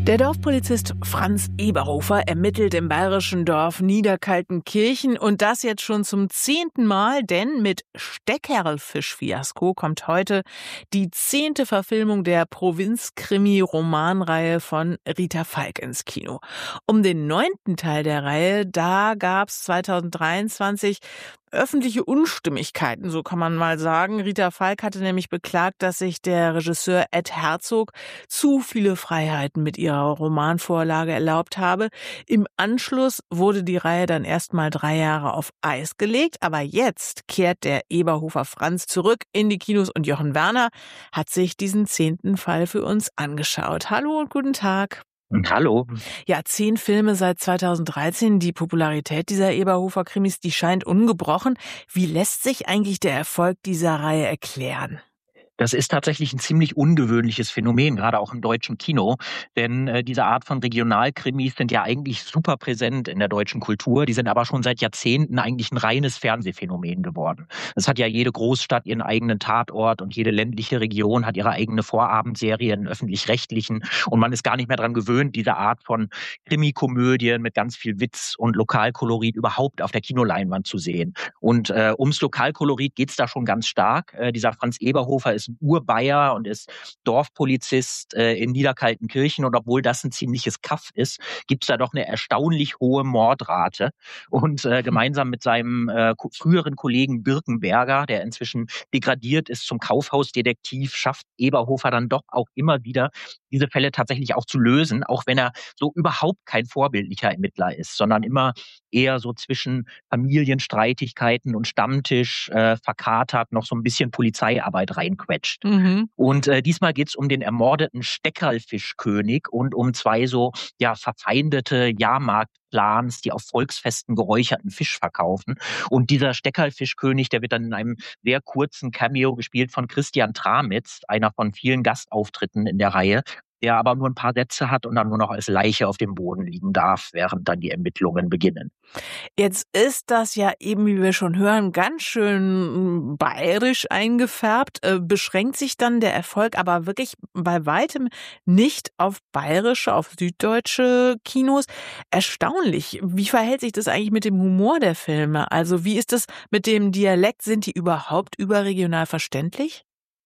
Der Dorfpolizist Franz Eberhofer ermittelt im bayerischen Dorf Niederkaltenkirchen und das jetzt schon zum 10. Mal, denn mit Steckerlfisch-Fiasko kommt heute die 10. Verfilmung der Provinz-Krimi-Romanreihe von Rita Falk ins Kino. Um den 9. Teil der Reihe, da gab's 2023 öffentliche Unstimmigkeiten, so kann man mal sagen. Rita Falk hatte nämlich beklagt, dass sich der Regisseur Ed Herzog zu viele Freiheiten mit ihrer Romanvorlage erlaubt habe. Im Anschluss wurde die Reihe dann erstmal 3 Jahre auf Eis gelegt, aber jetzt kehrt der Eberhofer Franz zurück in die Kinos und Jochen Werner hat sich diesen 10. Fall für uns angeschaut. Hallo und guten Tag. Hallo. Ja, 10 Filme seit 2013. Die Popularität dieser Eberhofer-Krimis, die scheint ungebrochen. Wie lässt sich eigentlich der Erfolg dieser Reihe erklären? Das ist tatsächlich ein ziemlich ungewöhnliches Phänomen, gerade auch im deutschen Kino. Denn diese Art von Regionalkrimis sind ja eigentlich super präsent in der deutschen Kultur. Die sind aber schon seit Jahrzehnten eigentlich ein reines Fernsehphänomen geworden. Es hat ja jede Großstadt ihren eigenen Tatort und jede ländliche Region hat ihre eigene Vorabendserie, einen öffentlich-rechtlichen. Und man ist gar nicht mehr dran gewöhnt, diese Art von Krimikomödien mit ganz viel Witz und Lokalkolorit überhaupt auf der Kinoleinwand zu sehen. Und ums Lokalkolorit geht's da schon ganz stark. Dieser Franz Eberhofer ist ein Urbayer und ist Dorfpolizist in Niederkaltenkirchen. Und obwohl das ein ziemliches Kaff ist, gibt's da doch eine erstaunlich hohe Mordrate. Und gemeinsam mit seinem früheren Kollegen Birkenberger, der inzwischen degradiert ist zum Kaufhausdetektiv, schafft Eberhofer dann doch auch immer wieder, diese Fälle tatsächlich auch zu lösen, auch wenn er so überhaupt kein vorbildlicher Ermittler ist, sondern immer eher so zwischen Familienstreitigkeiten und Stammtisch verkatert noch so ein bisschen Polizeiarbeit reinquetscht. Und diesmal geht's um den ermordeten Steckerlfischkönig und um 2 so verfeindete Jahrmarktclans, die auf Volksfesten geräucherten Fisch verkaufen. Und dieser Steckerlfischkönig, der wird dann in einem sehr kurzen Cameo gespielt von Christian Tramitz, einer von vielen Gastauftritten in der Reihe, der aber nur ein paar Sätze hat und dann nur noch als Leiche auf dem Boden liegen darf, während dann die Ermittlungen beginnen. Jetzt ist das ja eben, wie wir schon hören, ganz schön bayerisch eingefärbt. Beschränkt sich dann der Erfolg aber wirklich bei weitem nicht auf bayerische, auf süddeutsche Kinos? Erstaunlich. Wie verhält sich das eigentlich mit dem Humor der Filme? Also wie ist das mit dem Dialekt? Sind die überhaupt überregional verständlich?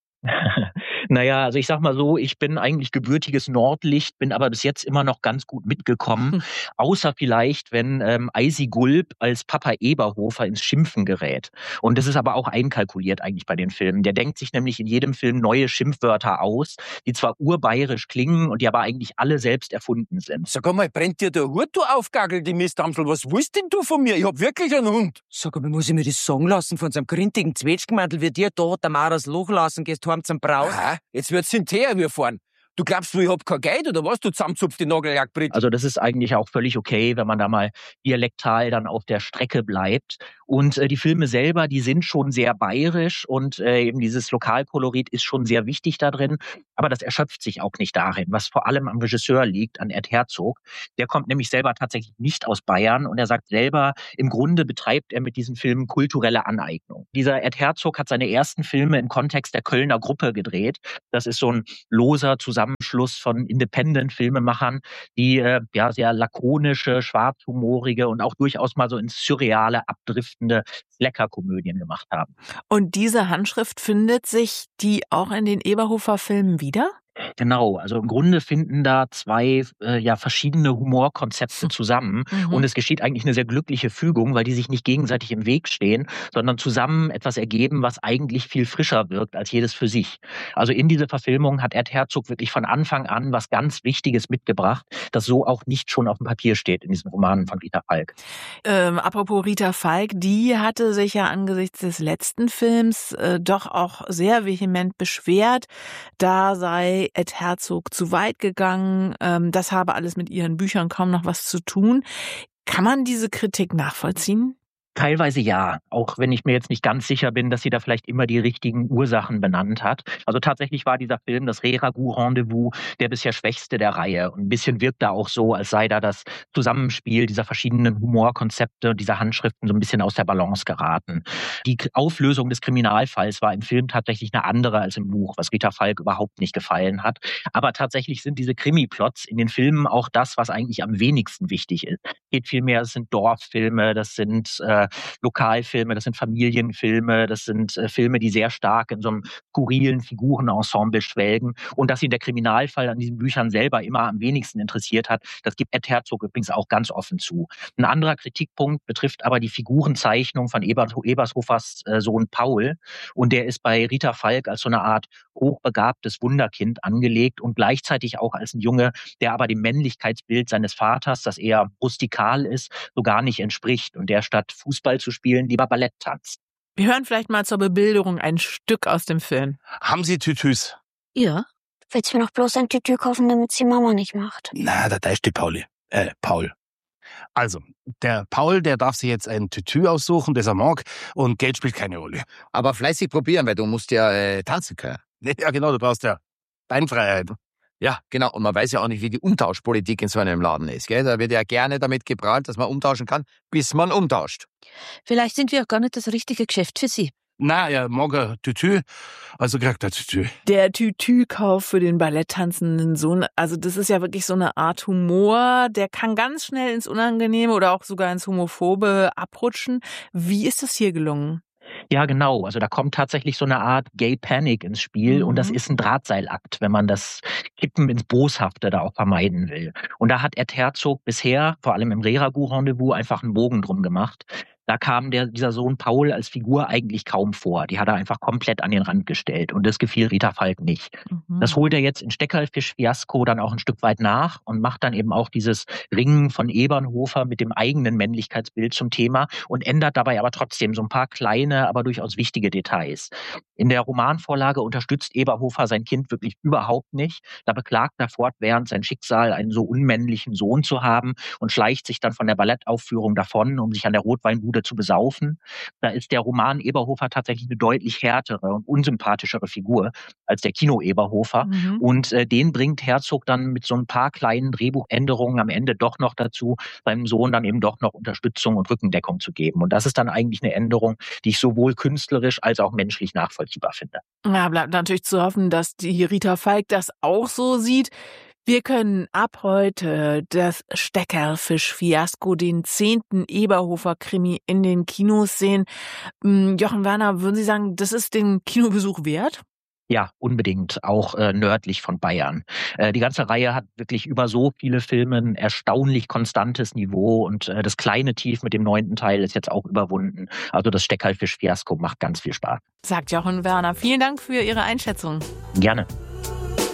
Naja, also ich sag mal so, ich bin eigentlich gebürtiges Nordlicht, bin aber bis jetzt immer noch ganz gut mitgekommen. Außer vielleicht, wenn Eisi Gulb als Papa Eberhofer ins Schimpfen gerät. Und das ist aber auch einkalkuliert eigentlich bei den Filmen. Der denkt sich nämlich in jedem Film neue Schimpfwörter aus, die zwar urbayerisch klingen und die aber eigentlich alle selbst erfunden sind. Sag einmal, brennt dir der Hut, du Aufgagel, die Mistamsel? Was willst denn du von mir? Ich hab wirklich einen Hund. Sag einmal, muss ich mir das sagen lassen von so einem grintigen Zwetschgenmantel wie dir da, der Mauer Loch lassen, gehst heim zum Braus? Aha, jetzt wird's hinterher wie fahren. Du glaubst, ich hab kein Geld oder was, du zusammenzupfte Nagellackbrit? Also das ist eigentlich auch völlig okay, wenn man da mal dialektal dann auf der Strecke bleibt. Und die Filme selber, die sind schon sehr bayerisch und eben dieses Lokalkolorit ist schon sehr wichtig da drin. Aber das erschöpft sich auch nicht darin, was vor allem am Regisseur liegt, an Ed Herzog. Der kommt nämlich selber tatsächlich nicht aus Bayern und er sagt selber, im Grunde betreibt er mit diesen Filmen kulturelle Aneignung. Dieser Ed Herzog hat seine ersten Filme im Kontext der Kölner Gruppe gedreht. Das ist so ein loser Zusammenschluss von Independent-Filmemachern, die sehr lakonische, schwarzhumorige und auch durchaus mal so ins Surreale abdriftende Slacker-Komödien gemacht haben. Und diese Handschrift findet sich die auch in den Eberhofer-Filmen wieder? Genau, also im Grunde finden da 2 verschiedene Humorkonzepte zusammen. Und es geschieht eigentlich eine sehr glückliche Fügung, weil die sich nicht gegenseitig im Weg stehen, sondern zusammen etwas ergeben, was eigentlich viel frischer wirkt als jedes für sich. Also in diese Verfilmung hat Ed Herzog wirklich von Anfang an was ganz Wichtiges mitgebracht, das so auch nicht schon auf dem Papier steht in diesen Romanen von Rita Falk. Apropos Rita Falk, die hatte sich ja angesichts des letzten Films doch auch sehr vehement beschwert. Da sei Ed Herzog zu weit gegangen. Das habe alles mit ihren Büchern kaum noch was zu tun. Kann man diese Kritik nachvollziehen? Teilweise ja, auch wenn ich mir jetzt nicht ganz sicher bin, dass sie da vielleicht immer die richtigen Ursachen benannt hat. Also tatsächlich war dieser Film, das Re-Ragout-Rendezvous, der bisher schwächste der Reihe. Und ein bisschen wirkt da auch so, als sei da das Zusammenspiel dieser verschiedenen Humorkonzepte, dieser Handschriften so ein bisschen aus der Balance geraten. Die Auflösung des Kriminalfalls war im Film tatsächlich eine andere als im Buch, was Rita Falk überhaupt nicht gefallen hat. Aber tatsächlich sind diese Krimi-Plots in den Filmen auch das, was eigentlich am wenigsten wichtig ist. Geht vielmehr, es sind Dorffilme, das sind Lokalfilme, das sind Familienfilme, das sind Filme, die sehr stark in so einem skurrilen Figurenensemble schwelgen. Und dass ihn der Kriminalfall an diesen Büchern selber immer am wenigsten interessiert hat, das gibt Ed Herzog übrigens auch ganz offen zu. Ein anderer Kritikpunkt betrifft aber die Figurenzeichnung von Ebershofers Sohn Paul. Und der ist bei Rita Falk als so eine Art hochbegabtes Wunderkind angelegt und gleichzeitig auch als ein Junge, der aber dem Männlichkeitsbild seines Vaters, das eher rustikal ist, so gar nicht entspricht und der statt Fußball zu spielen lieber Ballett tanzt. Wir hören vielleicht mal zur Bebilderung ein Stück aus dem Film. Haben Sie Tütüs? Ja. Willst du mir noch bloß ein Tütü kaufen, damit sie Mama nicht macht? Na, da ist die Paul. Also, der Paul, der darf sich jetzt ein Tütü aussuchen, das er mag, und Geld spielt keine Rolle. Aber fleißig probieren, weil du musst ja tanzen können. Ja, genau, du brauchst ja Beinfreiheit. Ja, genau. Und man weiß ja auch nicht, wie die Umtauschpolitik in so einem Laden ist. Gell? Da wird ja gerne damit geprahlt, dass man umtauschen kann, bis man umtauscht. Vielleicht sind wir auch gar nicht das richtige Geschäft für sie. Na, er mag ein Tütü, also kriegt er Tütü. Der Tütü-Kauf für den balletttanzenden Sohn, also das ist ja wirklich so eine Art Humor, der kann ganz schnell ins Unangenehme oder auch sogar ins Homophobe abrutschen. Wie ist das hier gelungen? Ja, genau. Also da kommt tatsächlich so eine Art Gay Panic ins Spiel und das ist ein Drahtseilakt, wenn man das Kippen ins Boshafte da auch vermeiden will. Und da hat Ed Herzog bisher, vor allem im Re-Ragout-Rendezvous, einfach einen Bogen drum gemacht. Da kam dieser Sohn Paul als Figur eigentlich kaum vor. Die hat er einfach komplett an den Rand gestellt und das gefiel Rita Falk nicht. Das holt er jetzt in Steckerlfisch-Fiasko dann auch ein Stück weit nach und macht dann eben auch dieses Ringen von Ebernhofer mit dem eigenen Männlichkeitsbild zum Thema und ändert dabei aber trotzdem so ein paar kleine, aber durchaus wichtige Details. In der Romanvorlage unterstützt Eberhofer sein Kind wirklich überhaupt nicht. Da beklagt er fortwährend sein Schicksal, einen so unmännlichen Sohn zu haben und schleicht sich dann von der Ballettaufführung davon, um sich an der Rotweinbude zu besaufen. Da ist der Roman Eberhofer tatsächlich eine deutlich härtere und unsympathischere Figur als der Kino Eberhofer. Und den bringt Herzog dann mit so ein paar kleinen Drehbuchänderungen am Ende doch noch dazu, seinem Sohn dann eben doch noch Unterstützung und Rückendeckung zu geben. Und das ist dann eigentlich eine Änderung, die ich sowohl künstlerisch als auch menschlich nachvollziehbar finde. Ja, bleibt natürlich zu hoffen, dass die Rita Falk das auch so sieht. Wir können ab heute das Steckerlfisch-Fiasko, den 10. Eberhofer-Krimi in den Kinos sehen. Jochen Werner, würden Sie sagen, das ist den Kinobesuch wert? Ja, unbedingt, auch nördlich von Bayern. Die ganze Reihe hat wirklich über so viele Filme ein erstaunlich konstantes Niveau und das kleine Tief mit dem 9. Teil ist jetzt auch überwunden. Also das Steckerlfisch-Fiasko macht ganz viel Spaß. Sagt Jochen Werner. Vielen Dank für Ihre Einschätzung. Gerne.